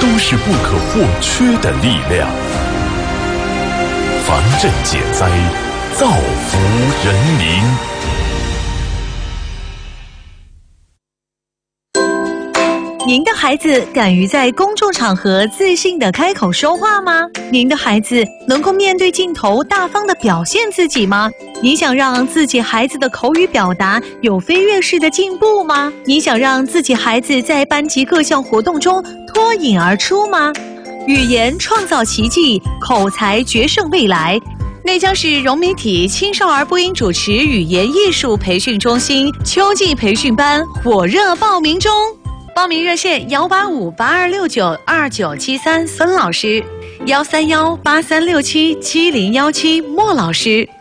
都是不可或缺的力量。防震减灾，造福人民。 您的孩子敢于在公众场合自信地开口说话吗？您的孩子能够面对镜头大方地表现自己吗？你想让自己孩子的口语表达有飞跃式的进步吗？你想让自己孩子在班级各项活动中脱颖而出吗？语言创造奇迹，口才决胜未来。内江市融媒体青少儿播音主持语言艺术培训中心秋季培训班火热报名中。报名热线18582692973孙老师，13183677017莫老师。